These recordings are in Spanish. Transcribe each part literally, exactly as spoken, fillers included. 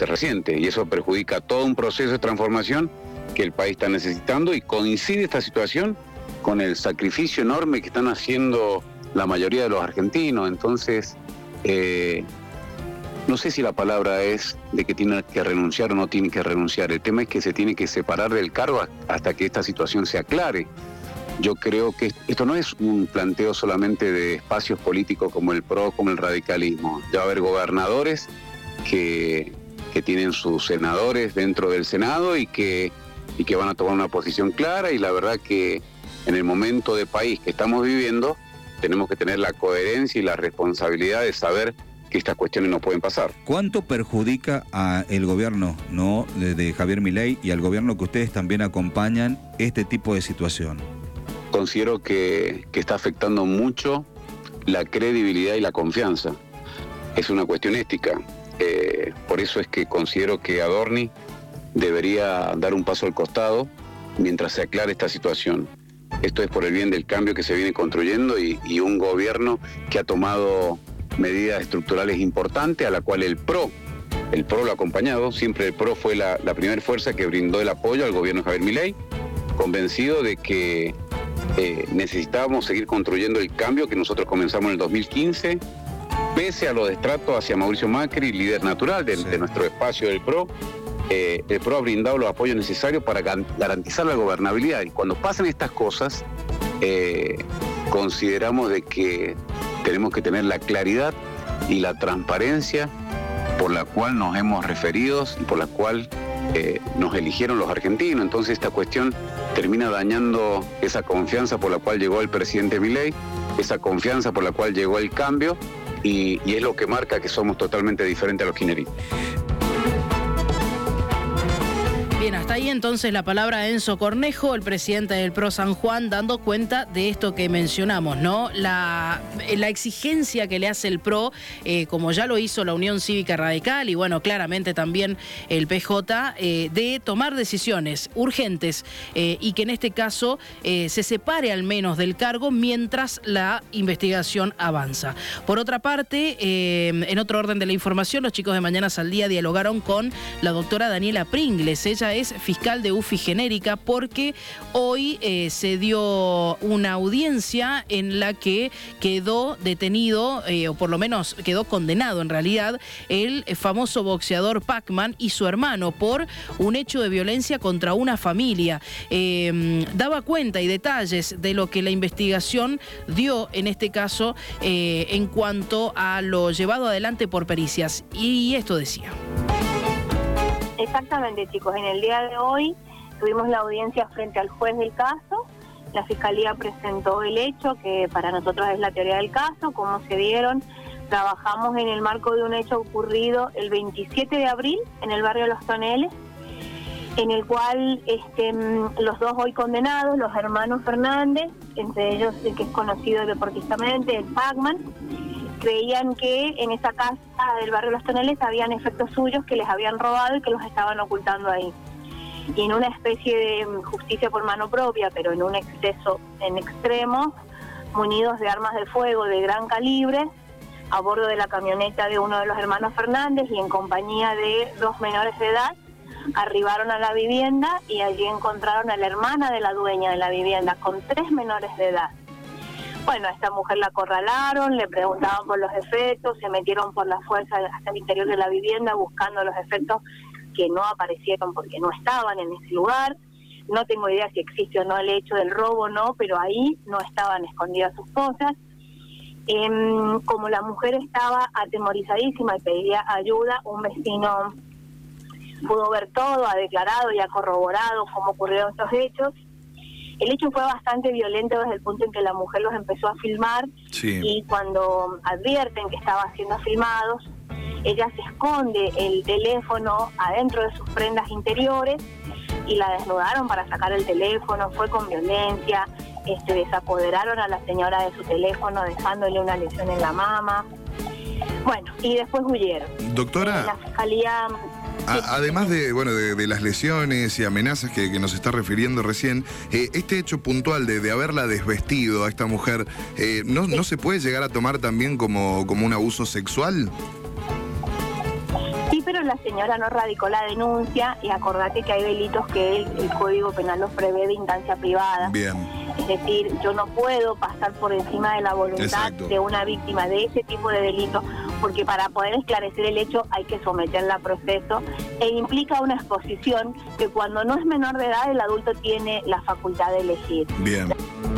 se resiente, y eso perjudica todo un proceso de transformación que el país está necesitando, y coincide esta situación con el sacrificio enorme que están haciendo la mayoría de los argentinos. Entonces, eh, no sé si la palabra es de que tiene que renunciar o no tiene que renunciar. El tema es que se tiene que separar del cargo hasta que esta situación se aclare. Yo creo que esto no es un planteo solamente de espacios políticos como el P R O, como el radicalismo. Ya va a haber gobernadores que, que tienen sus senadores dentro del Senado y que, y que van a tomar una posición clara, y la verdad que en el momento de país que estamos viviendo tenemos que tener la coherencia y la responsabilidad de saber que estas cuestiones no pueden pasar. ¿Cuánto perjudica al gobierno, no, de, de Javier Milei y al gobierno que ustedes también acompañan este tipo de situación? Considero que, que está afectando mucho la credibilidad y la confianza. Es una cuestión ética. Eh, por eso es que considero que Adorni debería dar un paso al costado mientras se aclare esta situación. Esto es por el bien del cambio que se viene construyendo y, y un gobierno que ha tomado medidas estructurales importantes, a la cual el P R O, el P R O lo ha acompañado. Siempre el P R O fue la, la primera fuerza que brindó el apoyo al gobierno de Javier Milei, convencido de que eh, necesitábamos seguir construyendo el cambio que nosotros comenzamos en el dos mil quince, pese a los destratos hacia Mauricio Macri, líder natural de, sí. de nuestro espacio del P R O. Eh, el P R O ha brindado los apoyos necesarios para garantizar la gobernabilidad, y cuando pasan estas cosas eh, consideramos de que tenemos que tener la claridad y la transparencia por la cual nos hemos referido y por la cual eh, nos eligieron los argentinos. Entonces esta cuestión termina dañando esa confianza por la cual llegó el presidente Milei, esa confianza por la cual llegó el cambio, y, y es lo que marca que somos totalmente diferentes a los kirchneristas. Bien, hasta ahí entonces la palabra de Enzo Cornejo, el presidente del P R O San Juan, dando cuenta de esto que mencionamos, ¿no? La, la exigencia que le hace el P R O, eh, como ya lo hizo la Unión Cívica Radical y bueno, claramente también el P J, eh, de tomar decisiones urgentes eh, y que en este caso eh, se separe al menos del cargo mientras la investigación avanza. Por otra parte, eh, en otro orden de la información, los chicos de Mañanas al Día dialogaron con la doctora Daniela Pringles. Ella es fiscal de U F I Genérica, porque hoy eh, se dio una audiencia en la que quedó detenido, eh, o por lo menos quedó condenado en realidad, el famoso boxeador Pac-Man y su hermano por un hecho de violencia contra una familia. Eh, daba cuenta y detalles de lo que la investigación dio en este caso eh, en cuanto a lo llevado adelante por pericias. Y esto decía. Exactamente, chicos. En el día de hoy tuvimos la audiencia frente al juez del caso. La Fiscalía presentó el hecho, que para nosotros es la teoría del caso, cómo se dieron. Trabajamos en el marco de un hecho ocurrido el veintisiete de abril en el barrio Los Toneles, en el cual este, los dos hoy condenados, los hermanos Fernández, entre ellos el que es conocido deportistamente, el Pac-Man, creían que en esa casa del barrio Los Toneles habían efectos suyos que les habían robado y que los estaban ocultando ahí. Y en una especie de justicia por mano propia, pero en un exceso en extremo, munidos de armas de fuego de gran calibre, a bordo de la camioneta de uno de los hermanos Fernández y en compañía de dos menores de edad, arribaron a la vivienda y allí encontraron a la hermana de la dueña de la vivienda con tres menores de edad. Bueno, a esta mujer la acorralaron, le preguntaban por los efectos, se metieron por la fuerza hasta el interior de la vivienda buscando los efectos que no aparecieron porque no estaban en ese lugar. No tengo idea si existe o no el hecho del robo o no, pero ahí no estaban escondidas sus cosas. Eh, como la mujer estaba atemorizadísima y pedía ayuda, un vecino pudo ver todo, ha declarado y ha corroborado cómo ocurrieron estos hechos. El hecho fue bastante violento desde el punto en que la mujer los empezó a filmar, sí. Y cuando advierten que estaban siendo filmados, ella se esconde el teléfono adentro de sus prendas interiores y la desnudaron para sacar el teléfono. Fue con violencia, este, desapoderaron a la señora de su teléfono dejándole una lesión en la mama. Bueno, y después huyeron. Doctora, eh, la fiscalía... A, además de bueno de, de las lesiones y amenazas que, que nos está refiriendo recién, eh, este hecho puntual de, de haberla desvestido a esta mujer, eh, ¿no, ¿no se puede llegar a tomar también como, como un abuso sexual? Sí, pero la señora no radicó la denuncia y acordate que hay delitos que el, el Código Penal los prevé de instancia privada. Bien. Es decir, yo no puedo pasar por encima de la voluntad Exacto. de una víctima de ese tipo de delitos, porque para poder esclarecer el hecho hay que someterla a proceso e implica una exposición que cuando no es menor de edad el adulto tiene la facultad de elegir. Bien.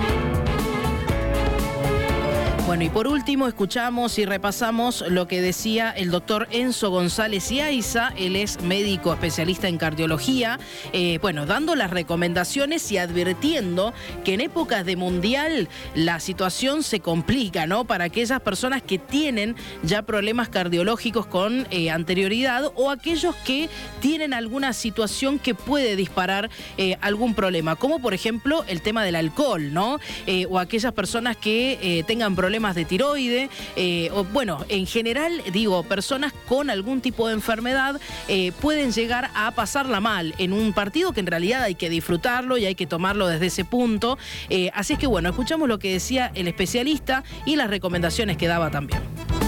Bueno, y por último escuchamos y repasamos lo que decía el doctor Enzo González Yaiza. Él es médico especialista en cardiología, eh, bueno, dando las recomendaciones y advirtiendo que en épocas de mundial la situación se complica, ¿no? Para aquellas personas que tienen ya problemas cardiológicos con eh, anterioridad o aquellos que tienen alguna situación que puede disparar eh, algún problema, como por ejemplo el tema del alcohol, ¿no? Eh, o aquellas personas que eh, tengan problemas de tiroide, eh, o bueno, en general, digo, personas con algún tipo de enfermedad eh, pueden llegar a pasarla mal en un partido que en realidad hay que disfrutarlo y hay que tomarlo desde ese punto. Eh, así es que bueno, escuchamos lo que decía el especialista y las recomendaciones que daba también.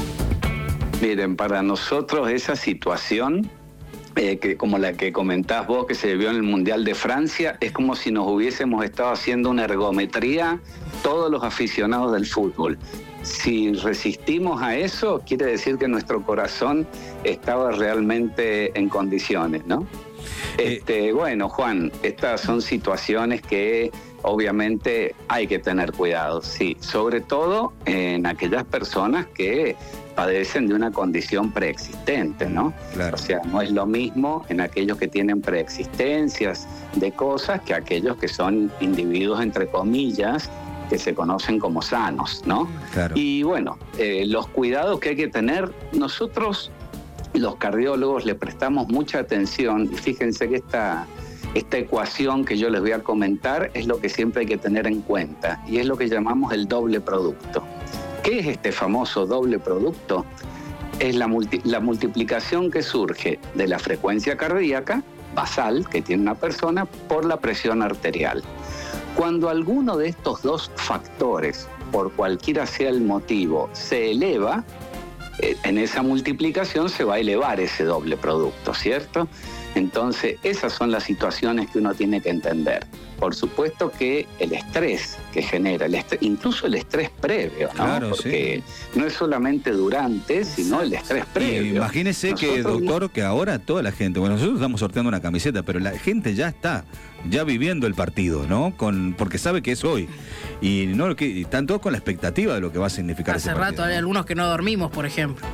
Miren, para nosotros esa situación, eh, que como la que comentás vos, que se vio en el Mundial de Francia, es como si nos hubiésemos estado haciendo una ergometría todos los aficionados del fútbol. Si resistimos a eso, quiere decir que nuestro corazón estaba realmente en condiciones, ¿no? Eh, Este, bueno, Juan, estas son situaciones que obviamente hay que tener cuidado, sí, sobre todo en aquellas personas que padecen de una condición preexistente, ¿no? Claro. O sea, no es lo mismo en aquellos que tienen preexistencias de cosas que aquellos que son individuos, entre comillas, que se conocen como sanos, ¿no? Claro. Y bueno, eh, los cuidados que hay que tener, nosotros los cardiólogos le prestamos mucha atención y fíjense que esta, esta ecuación que yo les voy a comentar es lo que siempre hay que tener en cuenta y es lo que llamamos el doble producto. ¿Qué es este famoso doble producto? Es la, multi, la multiplicación que surge de la frecuencia cardíaca basal que tiene una persona por la presión arterial. Cuando alguno de estos dos factores, por cualquiera sea el motivo, se eleva, eh, en esa multiplicación se va a elevar ese doble producto, ¿cierto? Entonces, esas son las situaciones que uno tiene que entender. Por supuesto que el estrés que genera, el estrés, incluso el estrés previo, ¿no? Claro, porque sí. no es solamente durante, sino el estrés previo. Y imagínese nosotros... que, doctor, que ahora toda la gente, bueno, nosotros estamos sorteando una camiseta, pero la gente ya está, ya viviendo el partido, ¿no? Con, porque sabe que es hoy. Y no que y están todos con la expectativa de lo que va a significar Hace ese partido. rato hay algunos que no dormimos, por ejemplo.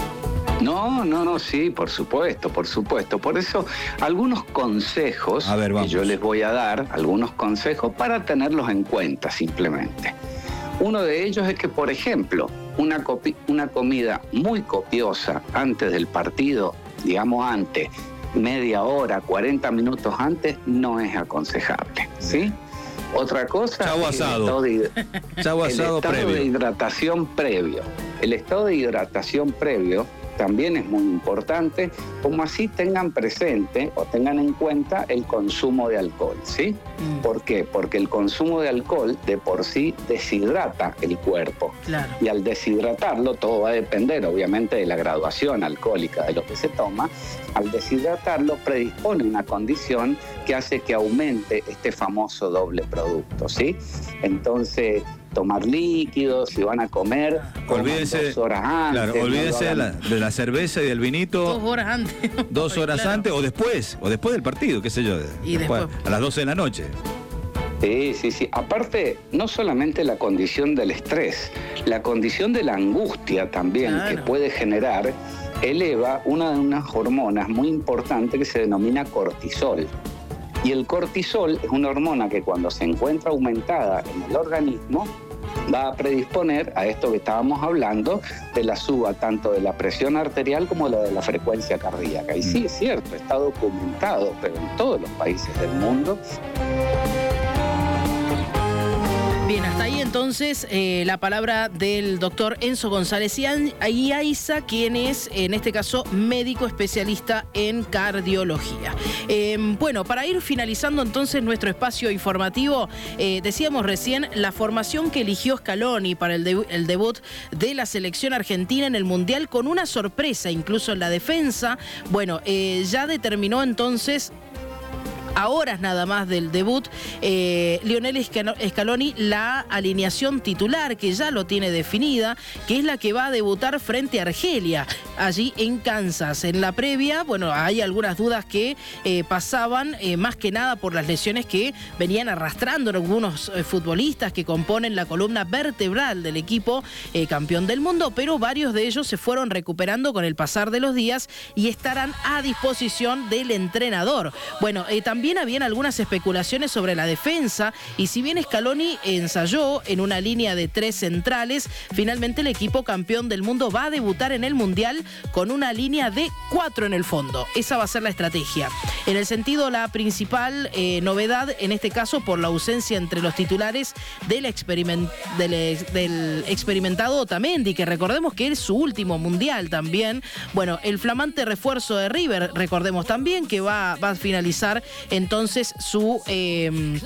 No, no, no, sí, por supuesto, por supuesto. Por eso, algunos consejos a ver, que yo les voy a dar, algunos consejos para tenerlos en cuenta simplemente. Uno de ellos es que, por ejemplo, una, copi- una comida muy copiosa antes del partido, digamos antes, media hora, cuarenta minutos antes, no es aconsejable, ¿sí? Otra cosa Chavo es asado. el estado, de, Chavo el asado estado previo. de hidratación previo. El estado de hidratación previo también es muy importante, como así tengan presente o tengan en cuenta el consumo de alcohol, ¿sí? Mm. ¿Por qué? Porque el consumo de alcohol de por sí deshidrata el cuerpo. Claro. Y al deshidratarlo, todo va a depender obviamente de la graduación alcohólica de lo que se toma, al deshidratarlo predispone una condición que hace que aumente este famoso doble producto, ¿sí? Entonces, tomar líquidos, si van a comer, olvídense, dos horas antes. Claro, olvídense no de, la, de la cerveza y del vinito. Dos horas antes. Dos horas claro. antes o después, o después del partido, qué sé yo. Y después. A las doce de la noche. Sí, sí, sí. Aparte, no solamente la condición del estrés, la condición de la angustia también Claro. que puede generar, eleva una de unas hormonas muy importantes que se denomina cortisol. Y el cortisol es una hormona que cuando se encuentra aumentada en el organismo va a predisponer a esto que estábamos hablando de la suba tanto de la presión arterial como la de la frecuencia cardíaca. Y sí, es cierto, está documentado, pero en todos los países del mundo. Bien. Bien, hasta ahí entonces eh, la palabra del doctor Enzo González Iaiza, quien es, en este caso, médico especialista en cardiología. Eh, bueno, para ir finalizando entonces nuestro espacio informativo, eh, decíamos recién la formación que eligió Scaloni para el, de el debut de la selección argentina en el Mundial, con una sorpresa incluso en la defensa. Bueno, eh, ya determinó entonces, a horas nada más del debut, eh, Lionel Scaloni, la alineación titular, que ya lo tiene definida, que es la que va a debutar frente a Argelia, allí en Kansas. En la previa, bueno, hay algunas dudas que eh, pasaban eh, más que nada por las lesiones que venían arrastrando algunos eh, futbolistas que componen la columna vertebral del equipo eh, campeón del mundo, pero varios de ellos se fueron recuperando con el pasar de los días y estarán a disposición del entrenador. Bueno, eh, también También habían algunas especulaciones sobre la defensa, y si bien Scaloni ensayó en una línea de tres centrales, finalmente el equipo campeón del mundo va a debutar en el Mundial con una línea de cuatro en el fondo. Esa va a ser la estrategia. En el sentido, la principal eh, novedad, en este caso por la ausencia entre los titulares del, experiment del, del experimentado Otamendi, que recordemos que es su último Mundial también. Bueno, el flamante refuerzo de River, recordemos también que va, va a finalizar entonces su... Eh,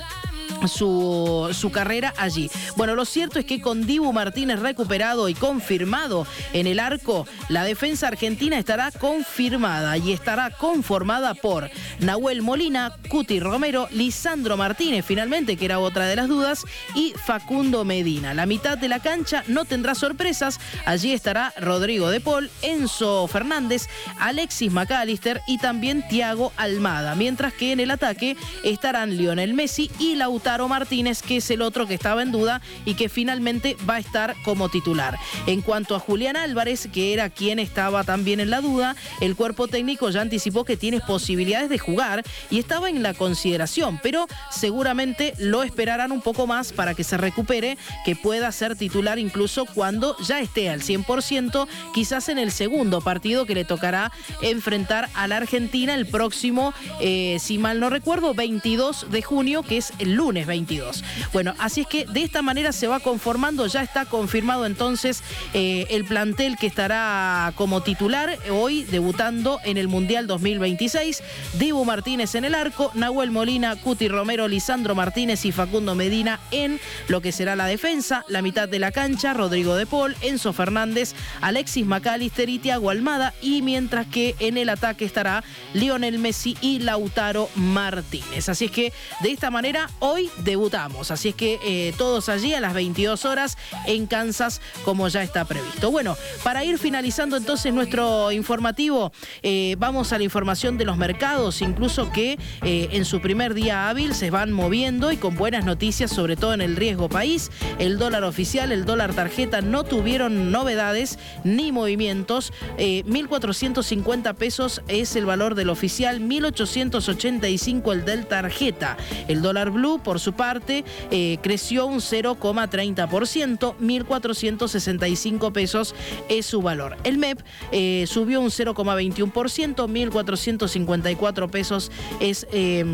Su, su carrera allí. Bueno, lo cierto es que con Dibu Martínez recuperado y confirmado en el arco, la defensa argentina estará confirmada y estará conformada por Nahuel Molina, Cuti Romero, Lisandro Martínez, finalmente, que era otra de las dudas, y Facundo Medina. La mitad de la cancha no tendrá sorpresas. Allí estará Rodrigo de Paul, Enzo Fernández, Alexis McAllister y también Thiago Almada. Mientras que en el ataque estarán Lionel Messi y Lautaro Martínez, que es el otro que estaba en duda y que finalmente va a estar como titular. En cuanto a Julián Álvarez, que era quien estaba también en la duda, el cuerpo técnico ya anticipó que tiene posibilidades de jugar y estaba en la consideración, pero seguramente lo esperarán un poco más para que se recupere, que pueda ser titular incluso cuando ya esté al cien por ciento, quizás en el segundo partido que le tocará enfrentar a la Argentina el próximo, eh, si mal no recuerdo, veintidós de junio, que es el lunes veintidós. Bueno, así es que de esta manera se va conformando, ya está confirmado entonces eh, el plantel que estará como titular hoy debutando en el Mundial dos mil veintiséis. Dibu Martínez en el arco, Nahuel Molina, Cuti Romero, Lisandro Martínez y Facundo Medina en lo que será la defensa. La mitad de la cancha, Rodrigo de Paul, Enzo Fernández, Alexis McAllister y Thiago Almada, y mientras que en el ataque estará Lionel Messi y Lautaro Martínez. Así es que de esta manera hoy debutamos, así es que eh, todos allí a las veintidós horas en Kansas, como ya está previsto. Bueno, para ir finalizando entonces nuestro informativo, eh, vamos a la información de los mercados, incluso que eh, en su primer día hábil se van moviendo y con buenas noticias, sobre todo en el riesgo país. El dólar oficial, el dólar tarjeta no tuvieron novedades ni movimientos. eh, mil cuatrocientos cincuenta pesos es el valor del oficial, mil ochocientos ochenta y cinco el del tarjeta. El dólar blue, por su parte, eh, creció un cero coma treinta por ciento, mil cuatrocientos sesenta y cinco pesos es su valor. El M E P eh, subió un cero coma veintiuno por ciento, mil cuatrocientos cincuenta y cuatro pesos es... Eh,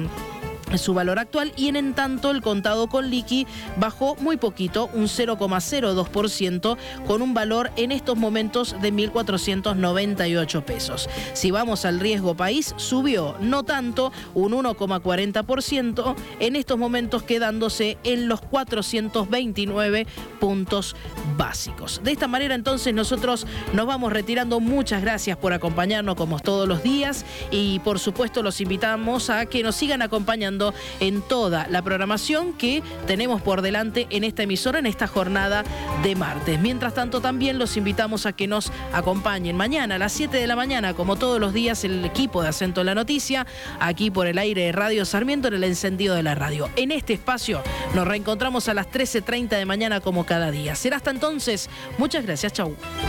su valor actual, y en, en tanto el contado con liqui bajó muy poquito, un cero coma cero dos por ciento, con un valor en estos momentos de mil cuatrocientos noventa y ocho pesos. Si vamos al riesgo país, subió no tanto, un uno coma cuarenta por ciento, en estos momentos quedándose en los cuatrocientos veintinueve puntos básicos. De esta manera entonces nosotros nos vamos retirando. Muchas gracias por acompañarnos como todos los días, y por supuesto los invitamos a que nos sigan acompañando en toda la programación que tenemos por delante en esta emisora en esta jornada de martes. Mientras tanto, también los invitamos a que nos acompañen mañana a las siete de la mañana, como todos los días, el equipo de Acento en la Noticia, aquí por el aire de Radio Sarmiento, en el encendido de la radio. En este espacio nos reencontramos a las trece treinta de mañana como cada día. Será hasta entonces. Muchas gracias. Chau.